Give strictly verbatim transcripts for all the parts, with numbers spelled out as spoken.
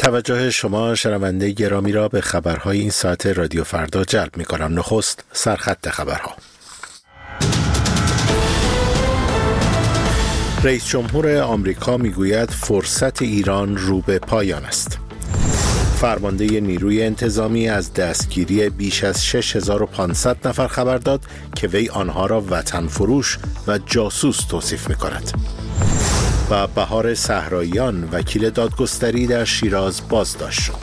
توجه شما شنونده گرامی را به خبرهای این ساعت رادیو فردا جلب می کنم. نخست سرخط خبرها. رئیس جمهور آمریکا می گوید فرصت ایران رو به پایان است. فرمانده نیروی انتظامی از دستگیری بیش از شش هزار و پانصد نفر خبر داد که وی آنها را وطن فروش و جاسوس توصیف می کند. و بهار صحراییان وکیل دادگستری در شیراز بازداشت شد.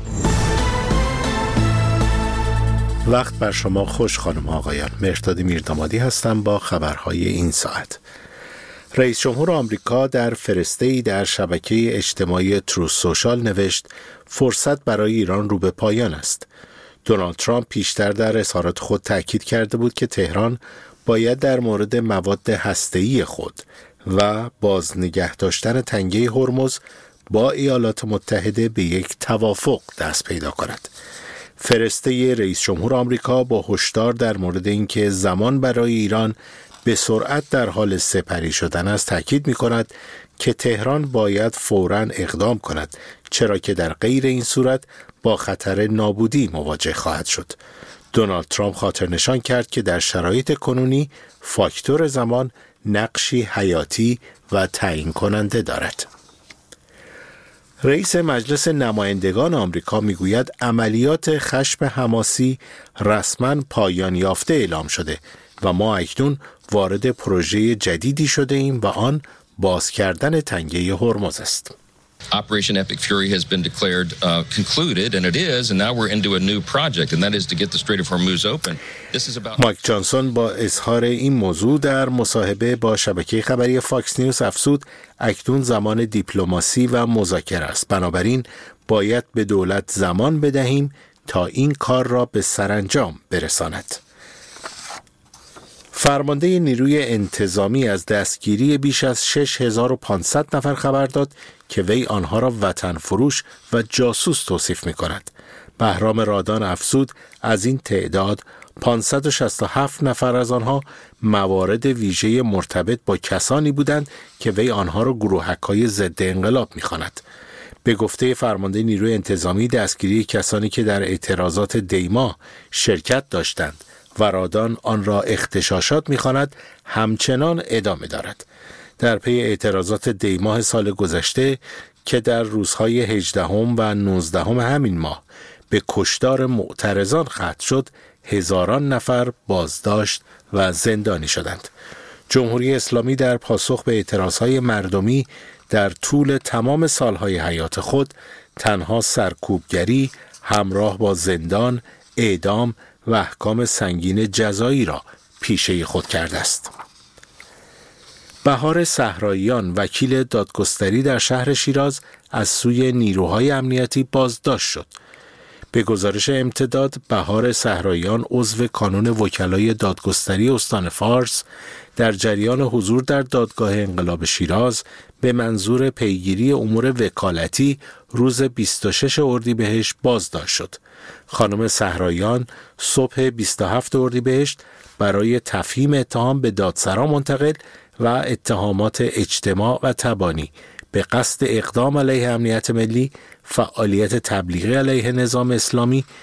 وقت بر شما خوش خانم آقایان. مهرداد میردامادی هستم با خبرهای این ساعت. رئیس جمهور آمریکا در فرسته‌ای در شبکه اجتماعی تروث سوشال نوشت فرصت برای ایران رو به پایان است. دونالد ترامپ پیشتر در اظهارات خود تاکید کرده بود که تهران باید در مورد مواد هسته‌ای خود و باز نگه داشتن تنگه هرمز با ایالات متحده به یک توافق دست پیدا کند. فرسته رئیس جمهور آمریکا با هشدار در مورد اینکه زمان برای ایران به سرعت در حال سپری شدن است تاکید می کند که تهران باید فوراً اقدام کند، چرا که در غیر این صورت با خطر نابودی مواجه خواهد شد. دونالد ترامپ خاطر نشان کرد که در شرایط کنونی فاکتور زمان نقشی حیاتی و تعیین کننده دارد. رئیس مجلس نمایندگان آمریکا میگوید عملیات خشم حماسی رسما پایان یافته اعلام شده و ما اکنون وارد پروژه جدیدی شده ایم و آن باز کردن تنگه هرمز است. Operation Epic Fury has been declared uh, concluded, and it is, and now we're into a new project, and that is to get the Strait of Hormuz open. This is about... مایک جانسون با اظهار این موضوع در مصاحبه با شبکه خبری فاکس نیوز افزود اکنون زمان دیپلماسی و مذاکره است. بنابراین باید به دولت زمان بدهیم تا این کار را به سرانجام برساند. فرمانده نیروی انتظامی از دستگیری بیش از شش هزار و پانصد نفر خبر داد که وی آنها را وطن فروش و جاسوس توصیف می کند. بهرام رادان افزود از این تعداد پانصد و شصت و هفت نفر از آنها موارد ویژه مرتبط با کسانی بودند که وی آنها را گروهک‌های ضد انقلاب می خواند. به گفته فرمانده نیروی انتظامی دستگیری کسانی که در اعتراضات دیما شرکت داشتند و رادان آن را اغتشاشات می‌خواند همچنان ادامه دارد. در پی اعتراضات دیماه سال گذشته که در روزهای هجدهم و نوزدهم همین ماه به کشتار معترضان ختم شد، هزاران نفر بازداشت و زندانی شدند. جمهوری اسلامی در پاسخ به اعتراضهای مردمی در طول تمام سالهای حیات خود تنها سرکوبگری همراه با زندان، اعدام و احکام سنگین جزایی را پیشه خود کرده است. بهار صحراییان وکیل دادگستری در شهر شیراز از سوی نیروهای امنیتی بازداشت شد. به گزارش امتداد، بهار صحراییان عضو کانون وکلای دادگستری استان فارس در جریان حضور در دادگاه انقلاب شیراز به منظور پیگیری امور وکالتی روز بیست و ششم اردیبهشت بازداشت شد. خانم صحراییان صبح بیست و هفتم اردیبهشت برای تفهیم اتهام به دادسرا منتقل و اتهامات اجتماع و تبانی به قصد اقدام علیه امنیت ملی، فعالیت تبلیغی علیه نظام اسلامی